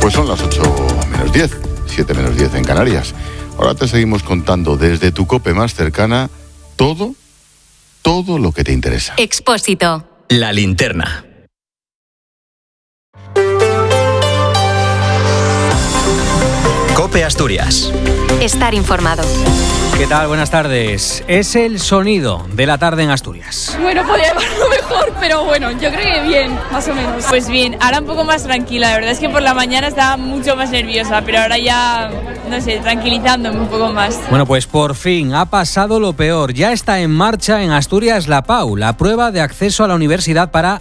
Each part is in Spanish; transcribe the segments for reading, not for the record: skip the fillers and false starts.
Pues son las 8 menos 10, 7 menos 10 en Canarias. Ahora te seguimos contando desde tu COPE más cercana todo lo que te interesa. Expósito. La linterna. COPE Asturias. Estar informado. ¿Qué tal? Buenas tardes. Es el sonido de la tarde en Asturias. Bueno, podría llevarlo mejor, pero bueno, yo creo que bien, más o menos. Pues bien, ahora un poco más tranquila. La verdad es que por la mañana estaba mucho más nerviosa, pero ahora ya, no sé, tranquilizándome un poco más. Bueno, pues por fin ha pasado lo peor. Ya está en marcha en Asturias la PAU, la prueba de acceso a la universidad para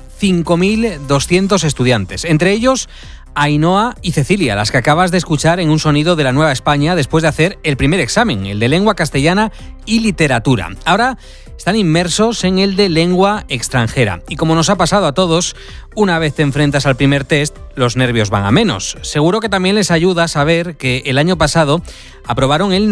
5.200 estudiantes. Entre ellos, Ainhoa y Cecilia, las que acabas de escuchar en un sonido de la Nueva España después de hacer el primer examen, el de lengua castellana y literatura. Ahora están inmersos en el de lengua extranjera. Y como nos ha pasado a todos, una vez te enfrentas al primer test, los nervios van a menos. Seguro que también les ayuda saber que el año pasado aprobaron el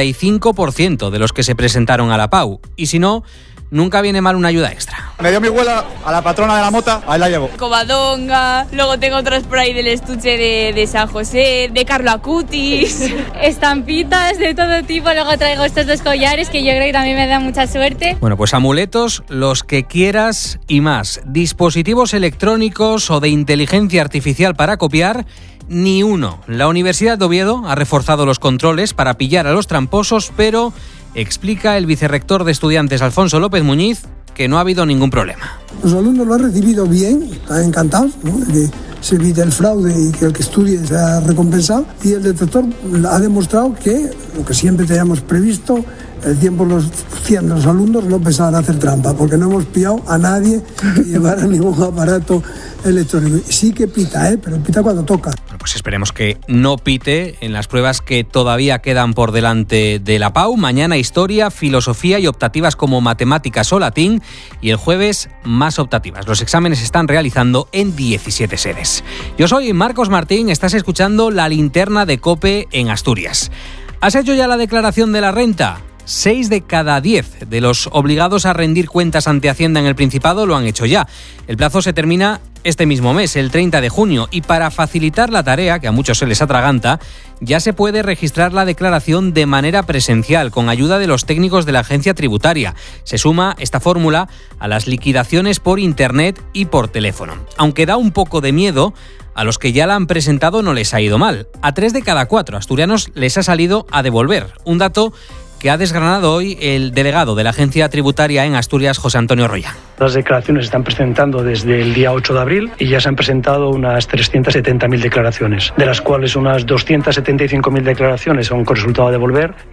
95% de los que se presentaron a la PAU. Y si no, nunca viene mal una ayuda extra. Me dio mi abuela a la patrona de la mota, ahí la llevo. Covadonga, luego tengo otros por ahí del estuche de San José, de Carlo Acutis. Estampitas de todo tipo, luego traigo estos dos collares que yo creo que también me dan mucha suerte. Bueno, pues amuletos, los que quieras y más. Dispositivos electrónicos o de inteligencia artificial para copiar, ni uno. La Universidad de Oviedo ha reforzado los controles para pillar a los tramposos, pero explica el vicerrector de estudiantes Alfonso López Muñiz que no ha habido ningún problema. Los alumnos lo han recibido bien, están encantados, ¿no?, de que se evite el fraude y que el que estudie sea recompensado, y el detector ha demostrado que lo que siempre teníamos previsto, el 100% de los alumnos no pensaban hacer trampa, porque no hemos pillado a nadie que llevara ningún aparato electrónico. Sí que pita, pero pita cuando toca. Bueno, pues esperemos que no pite en las pruebas que todavía quedan por delante de la PAU. Mañana historia, filosofía y optativas como matemáticas o latín, y el jueves más optativas. Los exámenes se están realizando en 17 sedes. Yo soy Marcos Martín, estás escuchando La Linterna de COPE en Asturias. ¿Has hecho ya la declaración de la renta? 6 de cada 10 de los obligados a rendir cuentas ante Hacienda en el Principado lo han hecho ya. El plazo se termina este mismo mes, el 30 de junio, y para facilitar la tarea, que a muchos se les atraganta, ya se puede registrar la declaración de manera presencial, con ayuda de los técnicos de la agencia tributaria. Se suma esta fórmula a las liquidaciones por internet y por teléfono. Aunque da un poco de miedo, a los que ya la han presentado no les ha ido mal. A 3 de cada 4 asturianos les ha salido a devolver. Un dato que ha desgranado hoy el delegado de la Agencia Tributaria en Asturias, José Antonio Roya. Las declaraciones se están presentando desde el día 8 de abril y ya se han presentado unas 370.000 declaraciones, de las cuales unas 275.000 declaraciones son con resultado a devolver